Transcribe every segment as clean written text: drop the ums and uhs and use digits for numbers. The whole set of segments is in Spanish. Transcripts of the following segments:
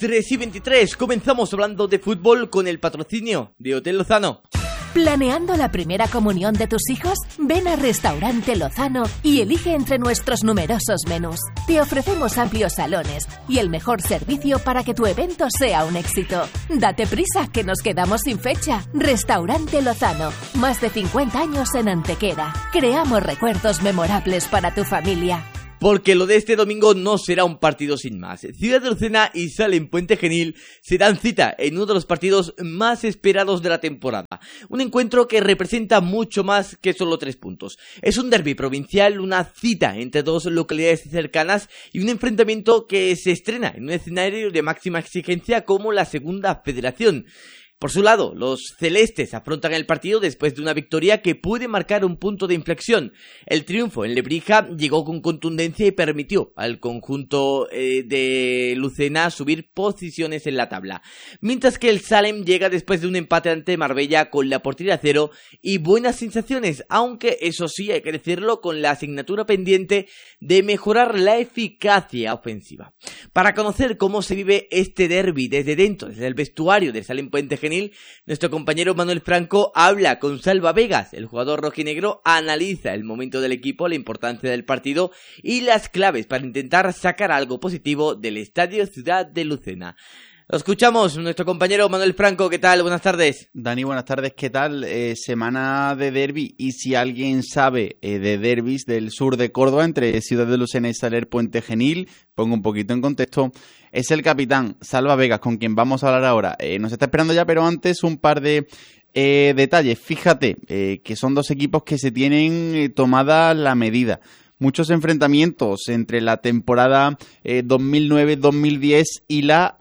3:23, comenzamos hablando de fútbol con el patrocinio de Hotel Lozano. ¿Planeando la primera comunión de tus hijos? Ven a Restaurante Lozano y elige entre nuestros numerosos menús. Te ofrecemos amplios salones y el mejor servicio para que tu evento sea un éxito. Date prisa, que nos quedamos sin fecha. Restaurante Lozano, más de 50 años en Antequera. Creamos recuerdos memorables para tu familia. Porque lo de este domingo no será un partido sin más. Ciudad de Lucena y Salem Puente Genil se dan cita en uno de los partidos más esperados de la temporada. Un encuentro que representa mucho más que solo 3 puntos. Es un derbi provincial, una cita entre dos localidades cercanas y un enfrentamiento que se estrena en un escenario de máxima exigencia como la Segunda Federación. Por su lado, los celestes afrontan el partido después de una victoria que puede marcar un punto de inflexión. El triunfo en Lebrija llegó con contundencia y permitió al conjunto de Lucena subir posiciones en la tabla. Mientras que el Salem llega después de un empate ante Marbella con la portería a 0 y buenas sensaciones, aunque eso sí hay que decirlo con la asignatura pendiente de mejorar la eficacia ofensiva. Para conocer cómo se vive este derbi desde dentro, desde el vestuario del Salem Puente Genil, nuestro compañero Manuel Franco habla con Salva Vegas. El jugador rojinegro analiza el momento del equipo, la importancia del partido y las claves para intentar sacar algo positivo del Estadio Ciudad de Lucena. Lo escuchamos, nuestro compañero Manuel Franco. ¿Qué tal? Buenas tardes. Dani, buenas tardes. ¿Qué tal? Semana de derbi, y si alguien sabe de derbis del sur de Córdoba entre Ciudad de Lucena y Saler Puente Genil, pongo un poquito en contexto, es el capitán Salva Vegas, con quien vamos a hablar ahora. Nos está esperando ya, pero antes un par de detalles. Fíjate que son dos equipos que se tienen tomada la medida. Muchos enfrentamientos entre la temporada 2009-2010 y la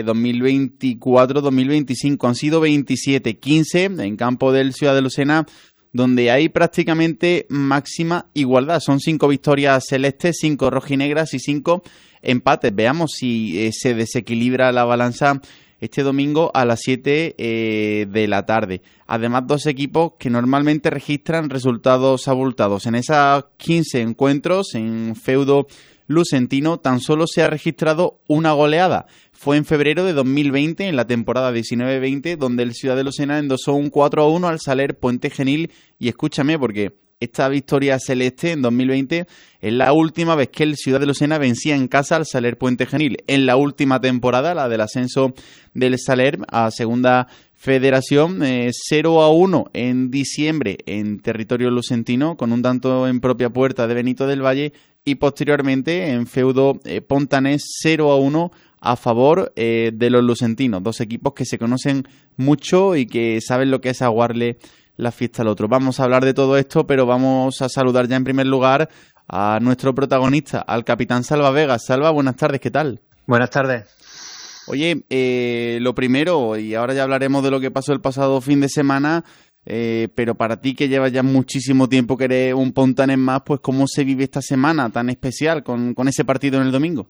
2024-2025. Han sido 27, 15 en campo del Ciudad de Lucena, donde hay prácticamente máxima igualdad. Son 5 victorias celestes, 5 rojinegras y 5 empates. Veamos si se desequilibra la balanza este domingo a las 7 de la tarde. Además, dos equipos que normalmente registran resultados abultados. En esos 15 encuentros en feudo lucentino tan solo se ha registrado una goleada. Fue en febrero de 2020, en la temporada 19-20, donde el Ciudad de Lucena endosó un 4-1 al Saler Puente Genil. Y escúchame, porque esta victoria celeste en 2020 es la última vez que el Ciudad de Lucena vencía en casa al Saler Puente Genil. En la última temporada, la del ascenso del Saler a Segunda Federación, 0-1 en diciembre en territorio lucentino, con un tanto en propia puerta de Benito del Valle, y posteriormente en feudo pontanés 0-1 a favor de los lucentinos. Dos equipos que se conocen mucho y que saben lo que es aguarle la fiesta al otro. Vamos a hablar de todo esto, pero vamos a saludar ya en primer lugar a nuestro protagonista, al capitán Salva Vegas. Salva, buenas tardes, ¿qué tal? Buenas tardes. Oye, lo primero, y ahora ya hablaremos de lo que pasó el pasado fin de semana, pero para ti que llevas ya muchísimo tiempo que eres un pontanés más, pues ¿cómo se vive esta semana tan especial con ese partido en el domingo?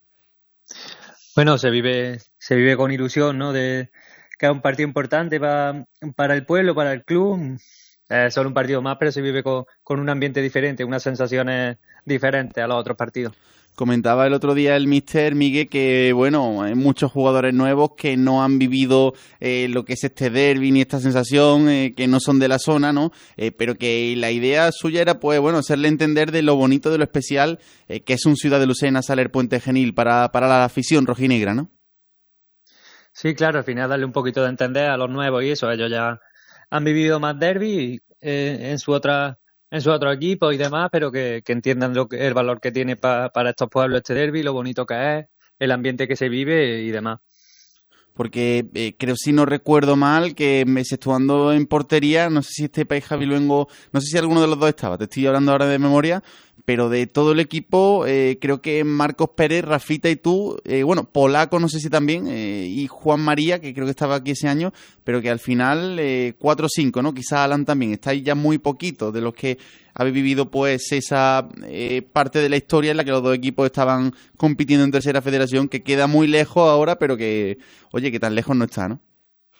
Bueno, se vive con ilusión, ¿no? De que es un partido importante para el pueblo, para el club. Es solo un partido más, pero se vive con un ambiente diferente, unas sensaciones diferentes a los otros partidos. Comentaba el otro día el míster Miguel que, bueno, hay muchos jugadores nuevos que no han vivido lo que es este derbi ni esta sensación, que no son de la zona, ¿no? Pero que la idea suya era, pues, bueno, hacerle entender de lo bonito, de lo especial que es un Ciudad de Lucena, Saler Puente Genil para la afición rojinegra, ¿no? Sí, claro, al final darle un poquito de entender a los nuevos y eso. Ellos ya han vivido más derbi en su otro equipo y demás, pero que entiendan el valor que tiene para estos pueblos este derbi, lo bonito que es, el ambiente que se vive y demás. Porque creo, si no recuerdo mal, que exceptuando en portería, no sé si Javi Luengo, no sé si alguno de los dos estaba, te estoy hablando ahora de memoria, pero de todo el equipo, creo que Marcos Pérez, Rafita y tú, Polaco no sé si también, y Juan María, que creo que estaba aquí ese año, pero que al final 4 o 5, ¿no? Quizás Alan también, estáis ya muy poquitos de los que habéis vivido pues esa parte de la historia en la que los dos equipos estaban compitiendo en tercera federación, que queda muy lejos ahora, pero que, oye, que tan lejos no está, ¿no?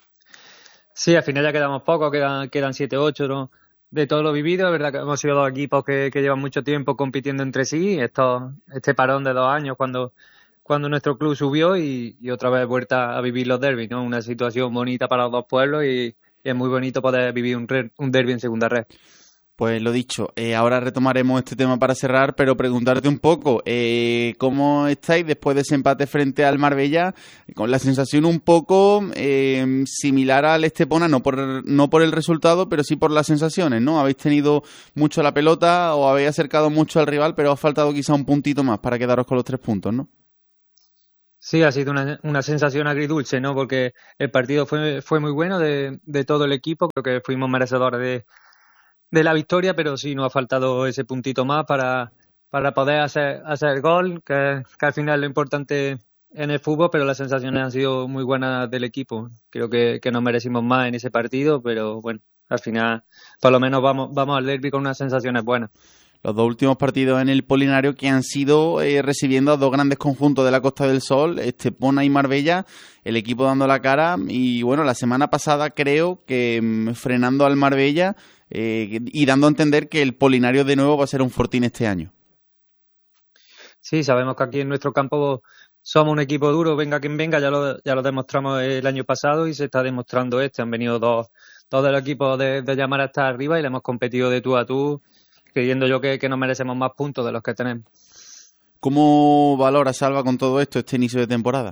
Sí, al final ya quedamos pocos, quedan 7 8, ¿no? De todo lo vivido, es verdad que hemos sido dos equipos que llevan mucho tiempo compitiendo entre sí. Este parón de 2 años, cuando cuando nuestro club subió y otra vez vuelta a vivir los derbis, ¿no? Una situación bonita para los dos pueblos y es muy bonito poder vivir un derbi en segunda red. Pues lo dicho, ahora retomaremos este tema para cerrar, pero preguntarte un poco, ¿cómo estáis después de ese empate frente al Marbella? Con la sensación un poco similar al Estepona, no por el resultado, pero sí por las sensaciones, ¿no? Habéis tenido mucho la pelota o habéis acercado mucho al rival, pero os ha faltado quizá un puntito más para quedaros con los 3 puntos, ¿no? Sí, ha sido una sensación agridulce, ¿no? Porque el partido fue muy bueno de todo el equipo, creo que fuimos merecedores de la victoria, pero sí nos ha faltado ese puntito más para poder hacer el gol, que al final es lo importante en el fútbol, pero las sensaciones han sido muy buenas del equipo. Creo que nos merecimos más en ese partido, pero bueno, al final por lo menos vamos al derbi con unas sensaciones buenas. Los 2 últimos partidos en el Polinario que han sido recibiendo a 2 grandes conjuntos de la Costa del Sol, Estepona y Marbella, el equipo dando la cara y bueno, la semana pasada creo que frenando al Marbella y dando a entender que el Polinario de nuevo va a ser un fortín este año. Sí, sabemos que aquí en nuestro campo somos un equipo duro, venga quien venga, ya lo demostramos el año pasado y se está demostrando este. Han venido dos de los equipos de llamar hasta arriba y le hemos competido de tú a tú, creyendo yo que nos merecemos más puntos de los que tenemos. ¿Cómo valora Salva con todo esto este inicio de temporada?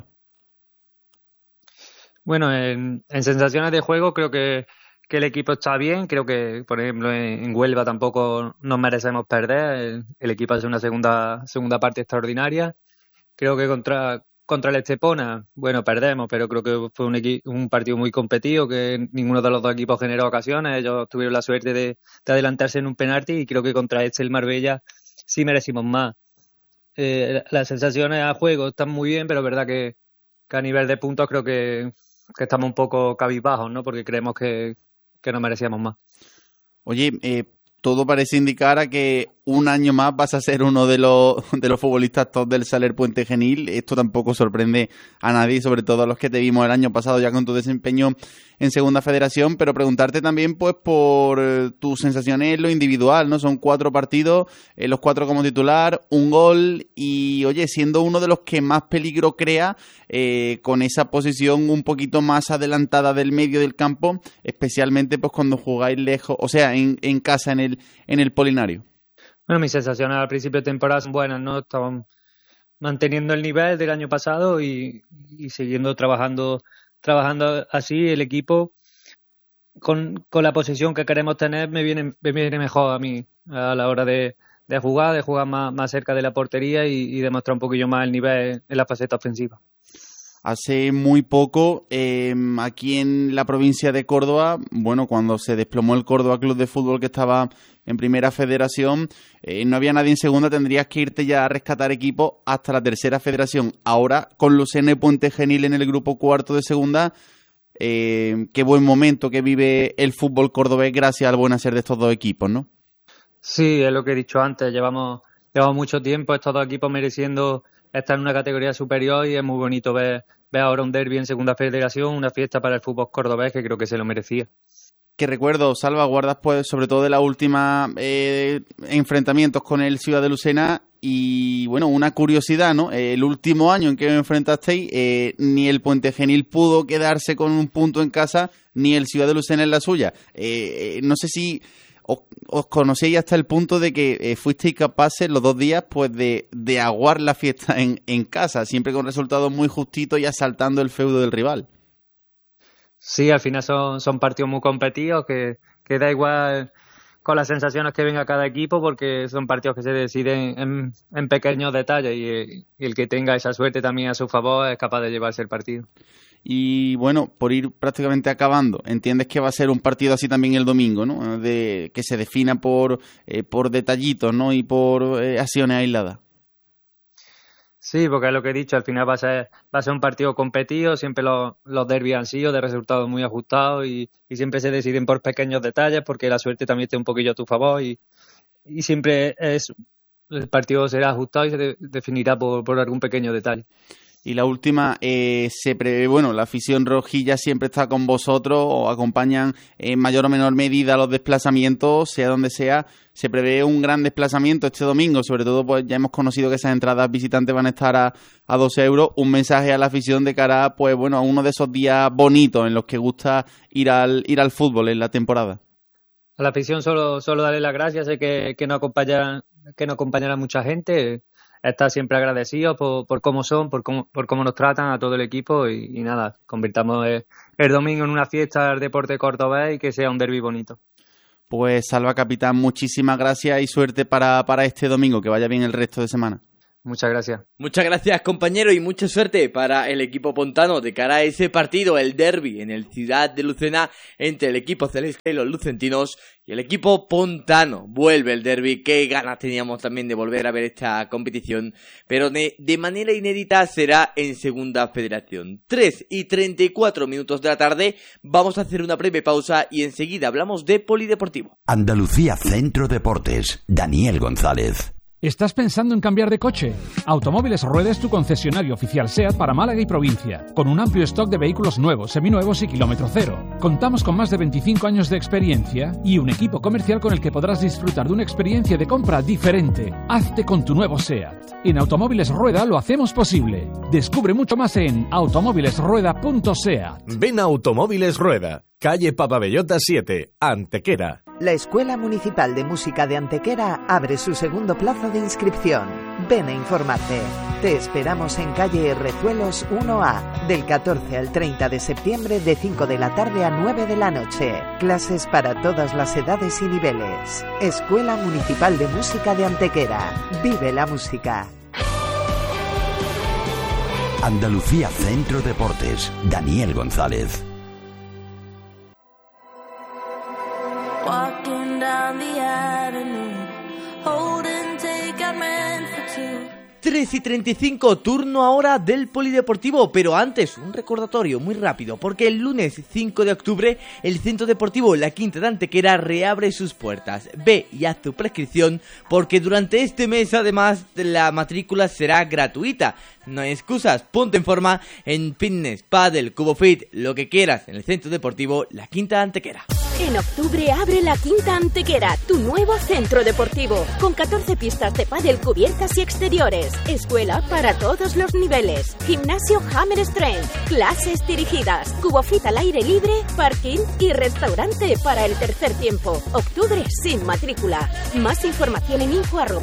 Bueno, en sensaciones de juego creo que el equipo está bien. Creo que, por ejemplo, en Huelva tampoco nos merecemos perder. El equipo hace una segunda parte extraordinaria. Creo que contra el Estepona, bueno, perdemos, pero creo que fue un partido muy competido, que ninguno de los dos equipos generó ocasiones. Ellos tuvieron la suerte de adelantarse en un penalti y creo que contra el Marbella sí merecimos más. Las sensaciones a juego están muy bien, pero es verdad que a nivel de puntos creo que estamos un poco cabizbajos, ¿no? Porque creemos que nos merecíamos más. Oye, todo parece indicar a que un año más vas a ser uno de los futbolistas top del Saler Puente Genil. Esto tampoco sorprende a nadie, sobre todo a los que te vimos el año pasado ya con tu desempeño en Segunda Federación, pero preguntarte también pues por tus sensaciones en lo individual, ¿no? Son 4 partidos, los 4 como titular, 1 gol y, oye, siendo uno de los que más peligro crea con esa posición un poquito más adelantada del medio del campo, especialmente pues cuando jugáis lejos, o sea, en casa en el Polinario. Bueno, mis sensaciones al principio de temporada son buenas, ¿no? Estamos manteniendo el nivel del año pasado y siguiendo trabajando así. El equipo con la posición que queremos tener me viene mejor a mí a la hora de jugar más cerca de la portería y demostrar un poquillo más el nivel en la faceta ofensiva. Hace muy poco, aquí en la provincia de Córdoba, bueno, cuando se desplomó el Córdoba Club de Fútbol que estaba en Primera Federación, no había nadie en Segunda, tendrías que irte ya a rescatar equipo hasta la Tercera Federación. Ahora, con Lucena y Puente Genil en el grupo cuarto de Segunda, qué buen momento que vive el fútbol cordobés gracias al buen hacer de estos 2 equipos, ¿no? Sí, es lo que he dicho antes, llevamos mucho tiempo estos 2 equipos mereciendo estar en una categoría superior y es muy bonito ver ahora un derbi en Segunda Federación, una fiesta para el fútbol cordobés que creo que se lo merecía. Que recuerdo, salvaguardas pues sobre todo de la última enfrentamientos con el Ciudad de Lucena y bueno, una curiosidad, ¿no? El último año en que me enfrentasteis ni el Puente Genil pudo quedarse con un punto en casa ni el Ciudad de Lucena en la suya. No sé si os conocéis hasta el punto de que fuisteis capaces los 2 días pues de aguar la fiesta en casa, siempre con resultados muy justitos y asaltando el feudo del rival. Sí, al final son partidos muy competidos que da igual con las sensaciones que venga cada equipo porque son partidos que se deciden en pequeños detalles y el que tenga esa suerte también a su favor es capaz de llevarse el partido. Y bueno, por ir prácticamente acabando, entiendes que va a ser un partido así también el domingo, ¿no? Que se defina por detallitos, ¿no? Y por acciones aisladas. Sí, porque es lo que he dicho, al final va a ser un partido competido, siempre los derbis han sido de resultados muy ajustados y siempre se deciden por pequeños detalles porque la suerte también está un poquillo a tu favor y siempre el partido será ajustado y se definirá por algún pequeño detalle. Y la última, se prevé, bueno, la afición rojilla siempre está con vosotros, o acompañan en mayor o menor medida los desplazamientos, sea donde sea. Se prevé un gran desplazamiento este domingo, sobre todo pues ya hemos conocido que esas entradas visitantes van a estar a 12 euros. Un mensaje a la afición de cara, pues bueno, a uno de esos días bonitos en los que gusta ir al fútbol en la temporada. A la afición solo darle las gracias, sé que nos acompañará mucha gente. Está siempre agradecido por cómo son, por cómo nos tratan a todo el equipo y nada, convirtamos el domingo en una fiesta del deporte cordobés y que sea un derbi bonito. Pues Salva, capitán, muchísimas gracias y suerte para este domingo, que vaya bien el resto de semana. Muchas gracias. Muchas gracias, compañero, y mucha suerte para el equipo pontano de cara a ese partido, el derbi en el Ciudad de Lucena entre el equipo celeste y los lucentinos y el equipo pontano. Vuelve el derbi, qué ganas teníamos también de volver a ver esta competición, pero de manera inédita será en Segunda Federación. 3:34 de la tarde, vamos a hacer una breve pausa y enseguida hablamos de polideportivo. Andalucía Centro Deportes, Daniel González. ¿Estás pensando en cambiar de coche? Automóviles Rueda es tu concesionario oficial SEAT para Málaga y provincia, con un amplio stock de vehículos nuevos, seminuevos y kilómetro cero. Contamos con más de 25 años de experiencia y un equipo comercial con el que podrás disfrutar de una experiencia de compra diferente. Hazte con tu nuevo SEAT. En Automóviles Rueda lo hacemos posible. Descubre mucho más en automóvilesrueda.seat. Ven a Automóviles Rueda, calle Papabellota 7, Antequera. La Escuela Municipal de Música de Antequera abre su segundo plazo de inscripción. Ven a informarte. Te esperamos en calle Rezuelos 1A, del 14 al 30 de septiembre de 5 de la tarde a 9 de la noche. Clases para todas las edades y niveles. Escuela Municipal de Música de Antequera. Vive la música. Andalucía Centro Deportes, Daniel González. Walking down the avenue, holding take I meant for two. 3:35, turno ahora del polideportivo, pero antes un recordatorio muy rápido, porque el lunes 5 de octubre el Centro Deportivo La Quinta de Antequera reabre sus puertas. Ve y haz tu prescripción, porque durante este mes además la matrícula será gratuita. No hay excusas, ponte en forma en fitness, pádel, cubo fit, lo que quieras en el Centro Deportivo La Quinta de Antequera. En octubre abre La Quinta Antequera, tu nuevo centro deportivo, con 14 pistas de pádel cubiertas y exteriores, escuela para todos los niveles, gimnasio Hammer Strength, clases dirigidas, cubofit al aire libre, parking y restaurante para el tercer tiempo. Octubre sin matrícula. Más información en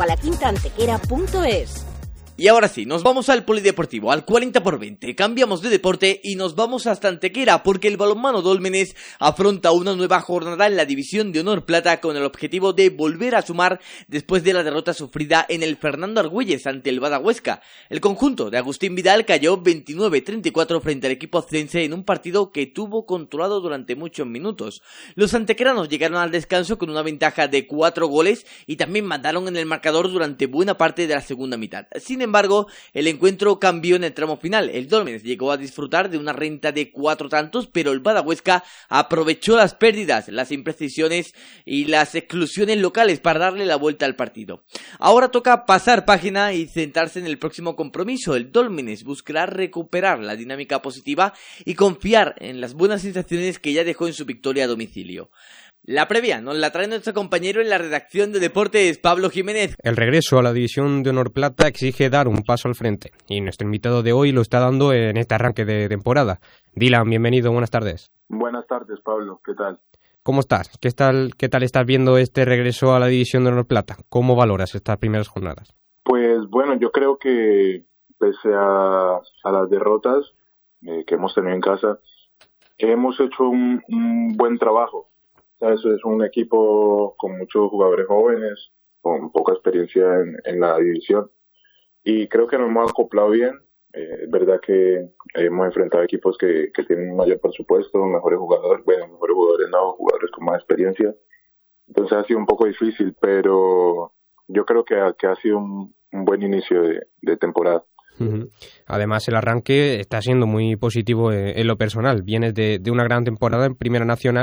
info@laquintaantequera.es. Y ahora sí, nos vamos al polideportivo, al 40x20, cambiamos de deporte y nos vamos hasta Antequera porque el balonmano Dólmenes afronta una nueva jornada en la División de Honor Plata con el objetivo de volver a sumar después de la derrota sufrida en el Fernando Argüelles ante el Bada Huesca. El conjunto de Agustín Vidal cayó 29-34 frente al equipo cense en un partido que tuvo controlado durante muchos minutos. Los antequeranos llegaron al descanso con una ventaja de 4 goles y también mandaron en el marcador durante buena parte de la segunda mitad. Sin embargo, el encuentro cambió en el tramo final. El Dólmenes llegó a disfrutar de una renta de 4 tantos, pero el Bada Huesca aprovechó las pérdidas, las imprecisiones y las exclusiones locales para darle la vuelta al partido. Ahora toca pasar página y centrarse en el próximo compromiso. El Dólmenes buscará recuperar la dinámica positiva y confiar en las buenas sensaciones que ya dejó en su victoria a domicilio. La previa nos la trae nuestro compañero en la redacción de deportes, Pablo Jiménez. El regreso a la División de Honor Plata exige dar un paso al frente y nuestro invitado de hoy lo está dando en este arranque de temporada. Dylan, bienvenido, buenas tardes. Buenas tardes, Pablo, ¿qué tal? ¿Cómo estás? ¿Qué tal estás viendo este regreso a la División de Honor Plata? ¿Cómo valoras estas primeras jornadas? Pues bueno, yo creo que pese a las derrotas que hemos tenido en casa, hemos hecho un buen trabajo. Eso es un equipo con muchos jugadores jóvenes, con poca experiencia en la división. Y creo que nos hemos acoplado bien. Es verdad que hemos enfrentado equipos que tienen un mayor presupuesto, mejores jugadores no, jugadores con más experiencia. Entonces ha sido un poco difícil, pero yo creo que ha sido un buen inicio de temporada. Además, el arranque está siendo muy positivo en lo personal. Vienes de una gran temporada en Primera Nacional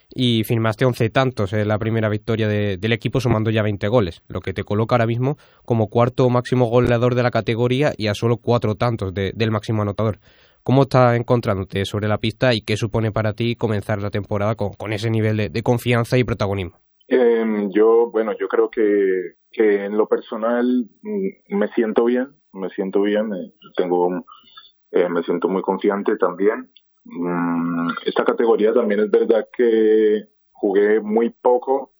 y firmaste 11 tantos en la primera victoria del equipo, sumando ya 20 goles, lo que te coloca ahora mismo como cuarto máximo goleador de la categoría y a solo 4 tantos del máximo anotador. ¿Cómo estás encontrándote sobre la pista y qué supone para ti comenzar la temporada con ese nivel de confianza y protagonismo? Yo creo que en lo personal me siento bien, me siento muy confiante también. Esta categoría también es verdad que jugué muy poco,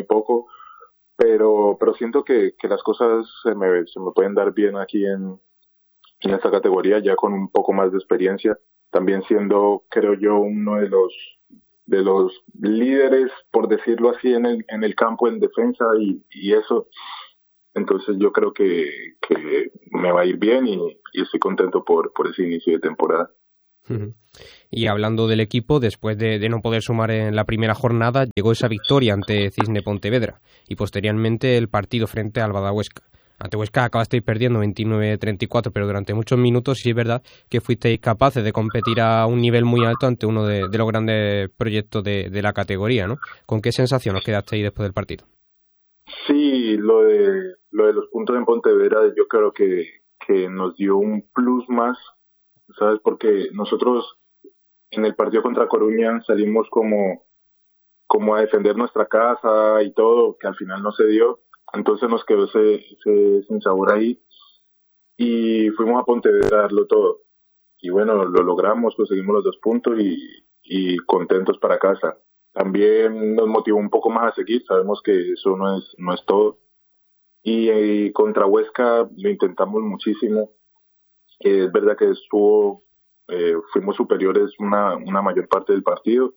pero siento que las cosas se me pueden dar bien aquí en esta categoría, ya con un poco más de experiencia, también siendo, creo yo, uno de los líderes, por decirlo así, en el campo en defensa y eso. Entonces yo creo que me va a ir bien y estoy contento por ese inicio de temporada. Y hablando del equipo, después de no poder sumar en la primera jornada, llegó esa victoria ante Cisne Pontevedra y posteriormente el partido frente al Bada Huesca. Ante Huesca acabasteis perdiendo 29-34, pero durante muchos minutos sí es verdad que fuisteis capaces de competir a un nivel muy alto ante uno de los grandes proyectos de la categoría, ¿no? ¿Con qué sensación os quedasteis después del partido? Sí, lo de los puntos en Pontevedra yo creo que nos dio un plus más, ¿sabes? Porque nosotros en el partido contra Coruña salimos como a defender nuestra casa y todo, que al final no se dio. Entonces nos quedó ese sinsabor ahí y fuimos a Pontevedra a darlo todo. Y bueno, lo logramos, conseguimos los 2 puntos y contentos para casa. También nos motivó un poco más a seguir, sabemos que eso no es todo. Y contra Huesca lo intentamos muchísimo. Es verdad que fuimos superiores una mayor parte del partido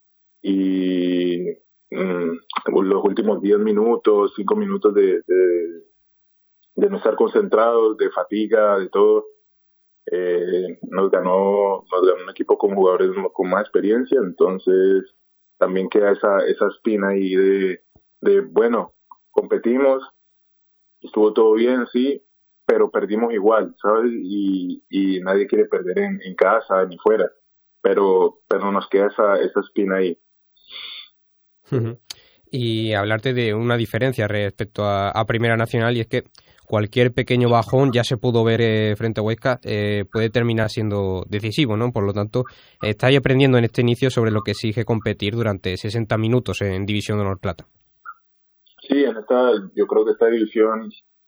y los últimos 10 minutos, 5 minutos de no estar concentrados, de fatiga, de todo, nos ganó un equipo con jugadores con más experiencia. Entonces también queda esa espina ahí de bueno, competimos, estuvo todo bien, sí, pero perdimos igual, ¿sabes? Y nadie quiere perder en casa ni fuera, pero nos queda esa espina ahí. Y hablarte de una diferencia respecto a Primera Nacional, y es que cualquier pequeño bajón, ya se pudo ver frente a Huesca, puede terminar siendo decisivo, ¿no? Por lo tanto, estáis aprendiendo en este inicio sobre lo que exige competir durante 60 minutos en División de Honor Plata. Sí, yo creo que esta división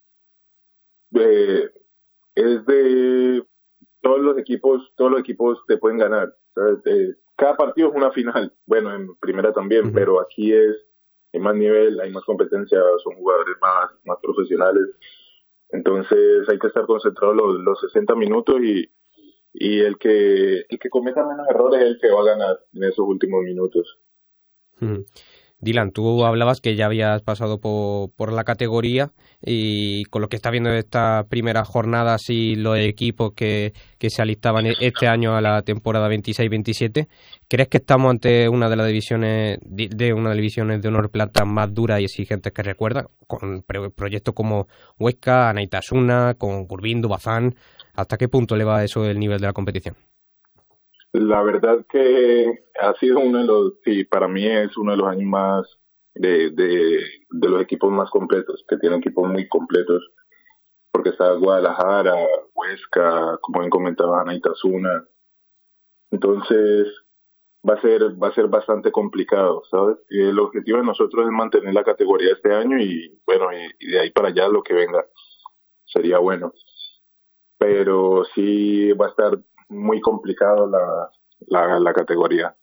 es de todos los equipos te pueden ganar, ¿sabes? Cada partido es una final, bueno, en primera también, pero aquí hay más nivel, hay más competencia, son jugadores más profesionales. Entonces hay que estar concentrados los 60 minutos y el que cometa menos errores es el que va a ganar en esos últimos minutos. Dylan, tú hablabas que ya habías pasado por la categoría y con lo que está viendo de estas primeras jornadas y los equipos que se alistaban este año a la temporada 26-27, ¿crees que estamos ante una de las divisiones de Honor Plata más duras y exigentes que recuerda? Con proyectos como Huesca, Anaitasuna, con Curvindo, Bazán. ¿Hasta qué punto le va eso el nivel de la competición? La verdad que ha sido para mí es uno de los años más de los equipos más completos, que tienen equipos muy completos, porque está Guadalajara, Huesca, como bien comentaba, Anaitasuna. Entonces va a ser bastante complicado, ¿sabes? Y el objetivo de nosotros es mantener la categoría este año y bueno, y de ahí para allá lo que venga sería bueno. Pero sí va a estar muy complicado la categoría.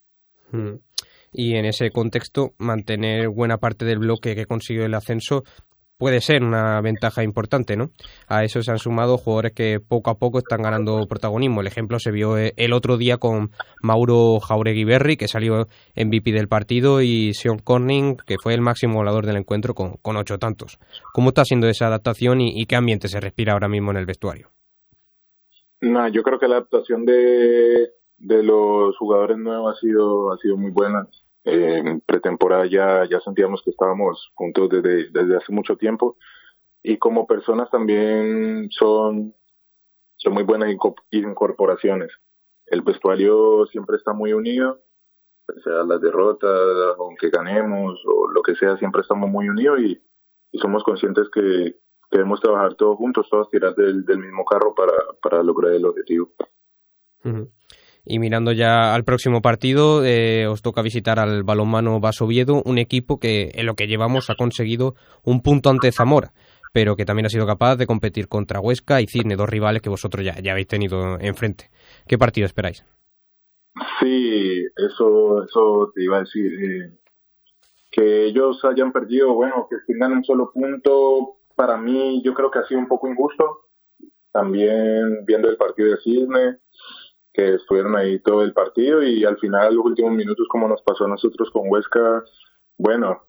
Y en ese contexto, mantener buena parte del bloque que consiguió el ascenso puede ser una ventaja importante, ¿no? A eso se han sumado jugadores que poco a poco están ganando protagonismo. El ejemplo se vio el otro día con Mauro Jauregui Berri, que salió MVP del partido, y Sean Corning, que fue el máximo goleador del encuentro con 8 tantos. ¿Cómo está siendo esa adaptación y qué ambiente se respira ahora mismo en el vestuario? Yo creo que la adaptación de los jugadores nuevos ha sido muy buena. En pretemporada ya sentíamos que estábamos juntos desde hace mucho tiempo y como personas también son muy buenas incorporaciones. El vestuario siempre está muy unido pese a las derrotas, aunque ganemos o lo que sea, siempre estamos muy unidos y somos conscientes que debemos trabajar todos juntos, todos tirar del mismo carro para lograr el objetivo. Uh-huh. Y mirando ya al próximo partido, os toca visitar al Balonmano Baso Oviedo, un equipo que en lo que llevamos ha conseguido un punto ante Zamora, pero que también ha sido capaz de competir contra Huesca y Cisne, dos rivales que vosotros ya habéis tenido enfrente. ¿Qué partido esperáis? Sí, eso te iba a decir. Que ellos hayan perdido, bueno, que tengan un solo punto, para mí yo creo que ha sido un poco injusto. También viendo el partido de Cisne, que estuvieron ahí todo el partido y al final, los últimos minutos, como nos pasó a nosotros con Huesca, bueno,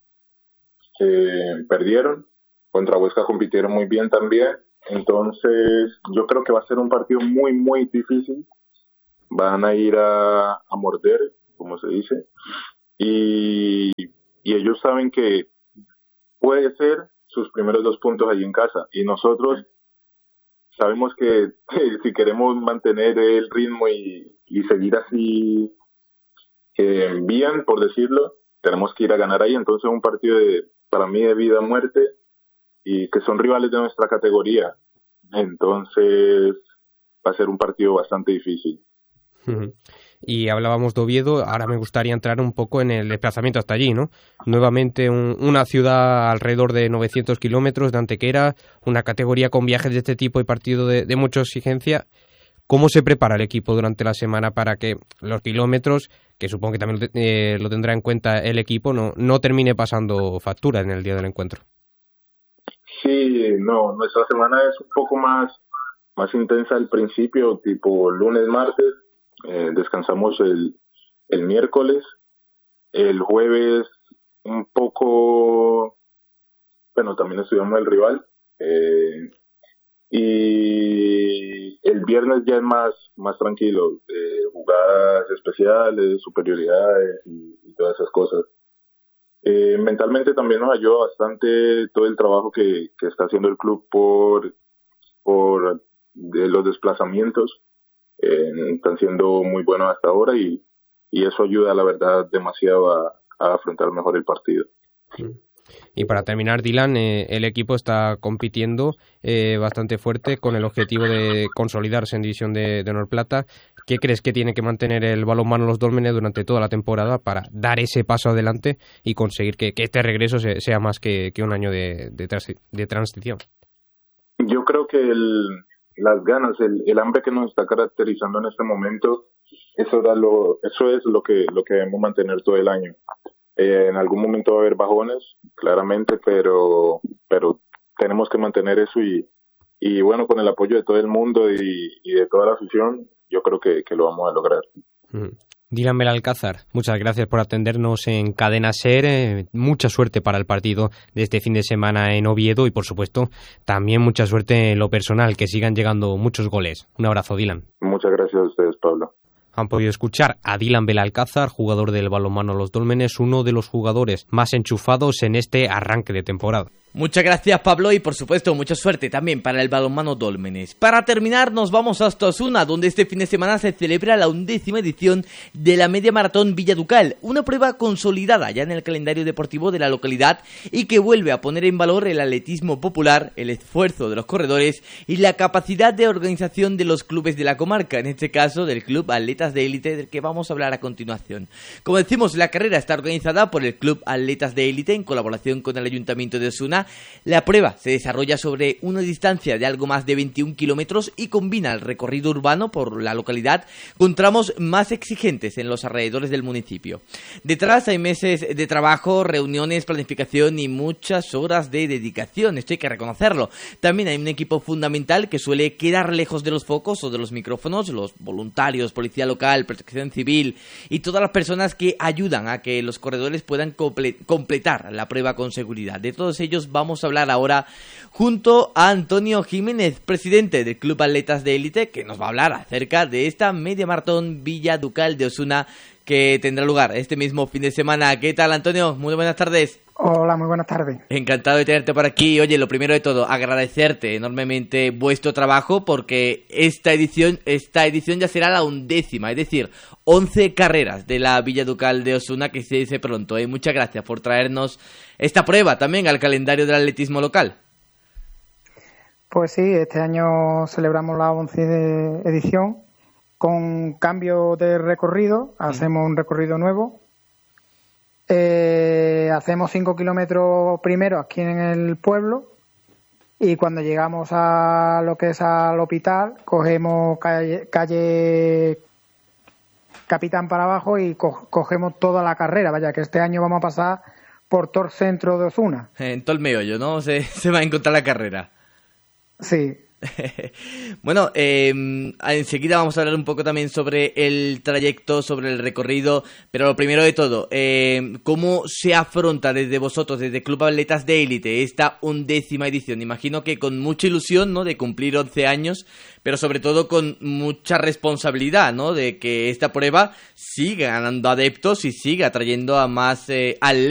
perdieron. Contra Huesca compitieron muy bien también. Entonces, yo creo que va a ser un partido muy, muy difícil. Van a ir a morder, como se dice. Y ellos saben que puede ser sus primeros 2 puntos allí en casa. Y nosotros sabemos que si queremos mantener el ritmo y seguir así bien, por decirlo, tenemos que ir a ganar ahí. Entonces un partido para mí de vida o muerte y que son rivales de nuestra categoría. Entonces va a ser un partido bastante difícil. Uh-huh. Y hablábamos de Oviedo, ahora me gustaría entrar un poco en el desplazamiento hasta allí, ¿no? Nuevamente una ciudad alrededor de 900 kilómetros de Antequera, una categoría con viajes de este tipo y partido de mucha exigencia. ¿Cómo se prepara el equipo durante la semana para que los kilómetros, que supongo que también lo tendrá en cuenta el equipo, no termine pasando factura en el día del encuentro? Sí, no, nuestra semana es un poco más intensa al principio, tipo lunes, martes. Descansamos el miércoles, el jueves un poco, bueno, también estudiamos el rival, y el viernes ya es más tranquilo, jugadas especiales, superioridades y todas esas cosas. Mentalmente también nos ayuda bastante todo el trabajo que está haciendo el club por los desplazamientos. Están siendo muy buenos hasta ahora y eso ayuda, la verdad, demasiado a afrontar mejor el partido. Y para terminar, Dylan, el equipo está compitiendo bastante fuerte con el objetivo de consolidarse en División de Honor Plata. ¿Qué crees que tiene que mantener el Balonmano Los Dólmenes durante toda la temporada para dar ese paso adelante y conseguir que este regreso sea más que un año de transición? Yo creo que las ganas, el hambre que nos está caracterizando en este momento, eso es lo que debemos mantener todo el año. En algún momento va a haber bajones, claramente, pero tenemos que mantener eso y bueno, con el apoyo de todo el mundo y de toda la afición, yo creo que lo vamos a lograr. Dylan Belalcázar, muchas gracias por atendernos en Cadena SER. Mucha suerte para el partido de este fin de semana en Oviedo y, por supuesto, también mucha suerte en lo personal, que sigan llegando muchos goles. Un abrazo, Dylan. Muchas gracias a ustedes, Pablo. Han podido escuchar a Dylan Belalcázar, jugador del Balonmano Los Dólmenes, uno de los jugadores más enchufados en este arranque de temporada. Muchas gracias, Pablo, y por supuesto mucha suerte también para el Balonmano Dólmenes. Para terminar, nos vamos hasta Osuna, donde este fin de semana se celebra la 11ª edición de la Media Maratón Villaducal, una prueba consolidada ya en el calendario deportivo de la localidad y que vuelve a poner en valor el atletismo popular, el esfuerzo de los corredores y la capacidad de organización de los clubes de la comarca, en este caso del Club Atletas de Élite, del que vamos a hablar a continuación. Como decimos, la carrera está organizada por el Club Atletas de Élite en colaboración con el Ayuntamiento de Osuna. La prueba se desarrolla sobre una distancia de algo más de 21 kilómetros y combina el recorrido urbano por la localidad con tramos más exigentes en los alrededores del municipio. Detrás hay meses de trabajo, reuniones, planificación y muchas horas de dedicación, esto hay que reconocerlo. También hay un equipo fundamental que suele quedar lejos de los focos o de los micrófonos, los voluntarios, policía local, protección civil y todas las personas que ayudan a que los corredores puedan completar la prueba con seguridad. De todos ellos vamos a hablar ahora junto a Antonio Jiménez, presidente del Club Atletas de Élite, que nos va a hablar acerca de esta Media Maratón Villaducal de Osuna que tendrá lugar este mismo fin de semana. ¿Qué tal, Antonio? Muy buenas tardes. Hola, muy buenas tardes. Encantado de tenerte por aquí. Oye, lo primero de todo, agradecerte enormemente vuestro trabajo, porque esta edición ya será la 11ª, es decir, 11 carreras de la Villa Ducal de Osuna, que se dice pronto. Muchas gracias por traernos esta prueba también al calendario del atletismo local. Pues sí, este año celebramos la 11ª edición con cambio de recorrido. Hacemos un recorrido nuevo. Hacemos 5 kilómetros primero aquí en el pueblo, y cuando llegamos a lo que es al hospital cogemos calle Capitán para abajo y cogemos toda la carrera. Vaya, que este año vamos a pasar por todo el centro de Osuna. En todo el meollo, ¿no? Se va a encontrar la carrera. Sí. Bueno, enseguida vamos a hablar un poco también sobre el trayecto, sobre el recorrido, pero lo primero de todo, ¿cómo se afronta desde vosotros, desde Club Atletas de Élite, esta 11ª edición? Imagino que con mucha ilusión, ¿no?, de cumplir 11 años, pero sobre todo con mucha responsabilidad, ¿no?, de que esta prueba siga ganando adeptos y siga atrayendo a más atletas